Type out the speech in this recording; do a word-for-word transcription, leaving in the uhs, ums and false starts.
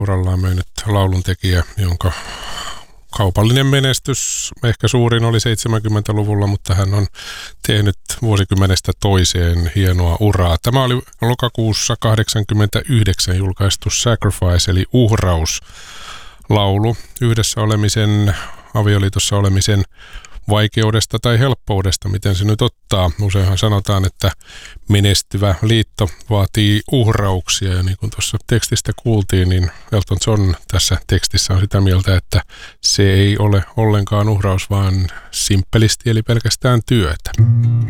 urallaan mennyt lauluntekijä, jonka kaupallinen menestys ehkä suurin oli seitsemänkymmentäluvulla, mutta hän on tehnyt vuosikymmenestä toiseen hienoa uraa. Tämä oli lokakuussa kahdeksankymmentäyhdeksän julkaistu Sacrifice eli uhraus laulu yhdessä olemisen, avioliitossa olemisen vaikeudesta tai helppoudesta, miten se nyt ottaa. Useinhan sanotaan, että menestyvä liitto vaatii uhrauksia, ja niin kuin tuossa tekstistä kuultiin, niin Elton John tässä tekstissä on sitä mieltä, että se ei ole ollenkaan uhraus, vaan simppelisti eli pelkästään työtä.